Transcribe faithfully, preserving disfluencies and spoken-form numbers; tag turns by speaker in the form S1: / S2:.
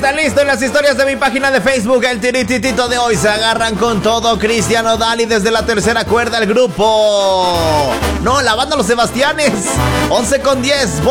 S1: está listo en las historias de mi página de Facebook. El tirititito de hoy se agarran con todo. Cristian Nodal y desde la tercera cuerda el grupo. No, la banda Los Sebastianes. once con diez.